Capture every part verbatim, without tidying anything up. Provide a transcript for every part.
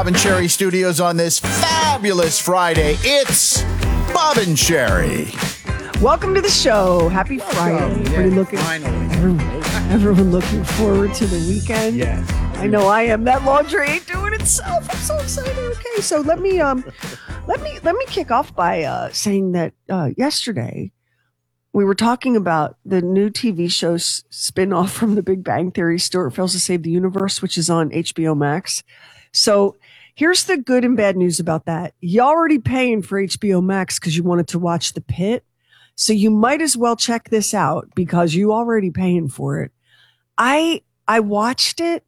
Bob and Sherry Studios on this fabulous Friday. It's Bob and Sherry. Welcome to the show. Happy Friday. Welcome. Everybody Yeah, looking, finally. everyone, everyone looking forward to the weekend. Yes. I know I am. That laundry ain't doing itself. I'm so excited. Okay, so let me um, let me let me kick off by uh, saying that uh, yesterday we were talking about the new T V show s- spin-off from The Big Bang Theory, Stuart Fails to Save the Universe, which is on H B O Max. So here's the good and bad news about that. You're already paying for H B O Max because you wanted to watch The Pit. So you might as well check this out because you already paying for it. I I watched it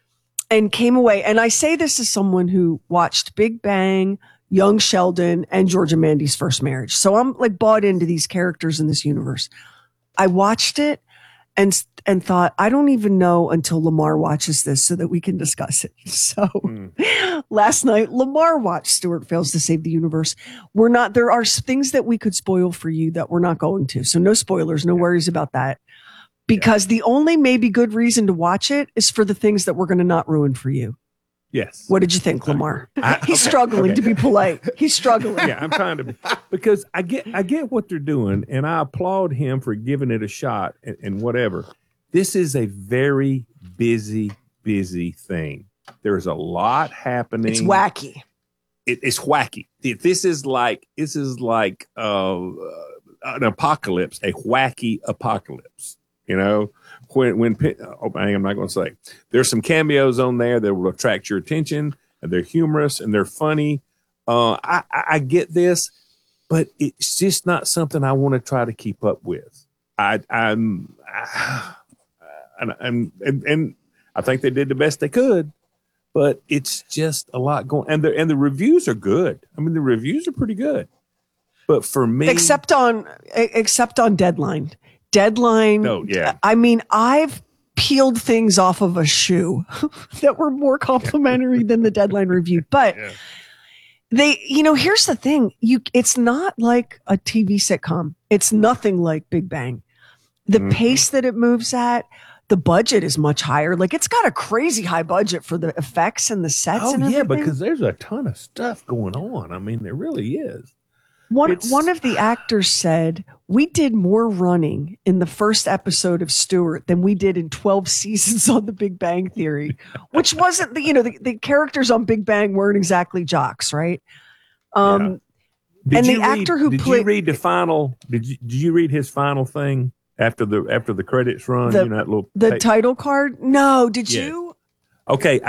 and came away. And I say this as someone who watched Big Bang, Young Sheldon, and George and Mandy's First Marriage. So I'm like bought into these characters in this universe. I watched it and and thought, I don't even know until Lamar watches this so that we can discuss it. So mm. last night, Lamar watched Stuart Fails to Save the Universe. We're not, there are things that we could spoil for you that we're not going to. So no spoilers, no worries about that. Because yeah. the only maybe good reason to watch it is for the things that we're going to not ruin for you. Yes. What did you think, Lamar? I, He's okay, struggling okay. to be polite. He's struggling. Yeah, I'm trying to, because I get I get what they're doing, and I applaud him for giving it a shot and, and whatever. This is a very busy, busy thing. There's a lot happening. It's wacky. It, it's wacky. This is like this is like uh, an apocalypse, a wacky apocalypse. You know, when when oh, I'm not going to say there's some cameos on there that will attract your attention, and they're humorous and they're funny. Uh, I, I, I get this, but it's just not something I want to try to keep up with. I, I'm, I, and, and and and I think they did the best they could, but it's just a lot going. And the and the reviews are good. I mean, the reviews are pretty good. But for me, except on except on Deadline. Deadline. No, yeah. I mean, I've peeled things off of a shoe that were more complimentary than the Deadline review. But yeah. they, you know, here's the thing. You, it's not like a T V sitcom. It's nothing like Big Bang. The mm-hmm. pace that it moves at, the budget is much higher. Like it's got a crazy high budget for the effects and the sets. Oh, and yeah, everything. because there's a ton of stuff going on. I mean, there really is. One It's, one of the actors said, we did more running in the first episode of Stuart than we did in twelve seasons on The Big Bang Theory, which wasn't, the, you know, the, the characters on Big Bang weren't exactly jocks, right? Um, yeah. And the read, actor who did played... Did you read the final, did you, did you read his final thing after the after the credits run? The, you know, that little the tape? title card? No, did yeah. you? Okay.